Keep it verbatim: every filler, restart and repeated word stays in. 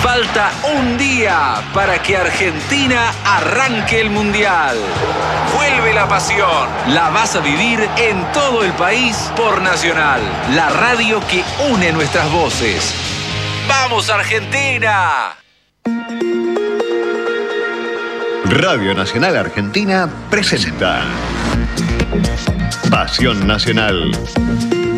Falta un día para que Argentina arranque el Mundial. Vuelve la pasión. La vas a vivir en todo el país por Nacional, la radio que une nuestras voces. ¡Vamos, Argentina! Radio Nacional Argentina presenta Pasión Nacional.